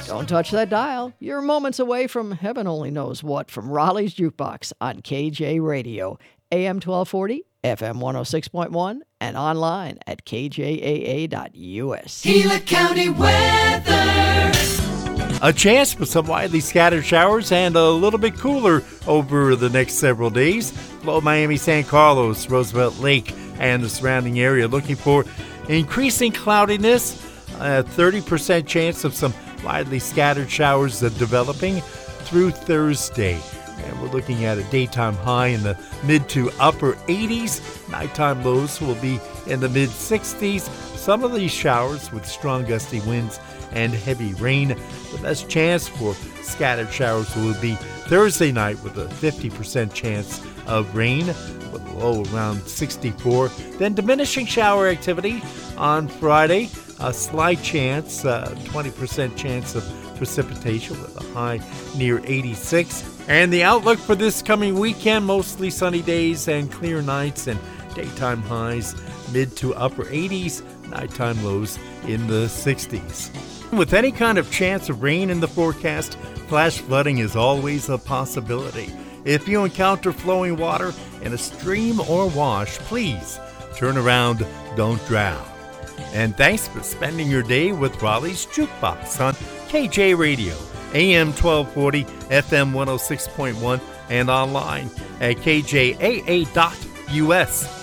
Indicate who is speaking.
Speaker 1: Don't touch that dial. You're moments away from heaven only knows what from Raleigh's Jukebox on KJ Radio, AM 1240, FM 106.1, and online at kjaa.us.
Speaker 2: Gila County weather.
Speaker 3: A chance for some widely scattered showers and a little bit cooler over the next several days. Below Miami, San Carlos, Roosevelt Lake, and the surrounding area looking for increasing cloudiness. A 30% chance of some widely scattered showers developing through Thursday. And we're looking at a daytime high in the mid to upper 80s. Nighttime lows will be in the mid 60s. Some of these showers with strong gusty winds and heavy rain. The best chance for scattered showers will be Thursday night with a 50% chance of rain, with a low around 64. Then diminishing shower activity on Friday. A slight chance, 20% chance of precipitation with a high near 86. And the outlook for this coming weekend, mostly sunny days and clear nights and daytime highs mid to upper 80s, nighttime lows in the 60s. With any kind of chance of rain in the forecast, flash flooding is always a possibility. If you encounter flowing water in a stream or wash, please turn around, don't drown. And thanks for spending your day with Raleigh's Jukebox on KJ Radio, AM 1240, FM 106.1, and online at kjaa.us.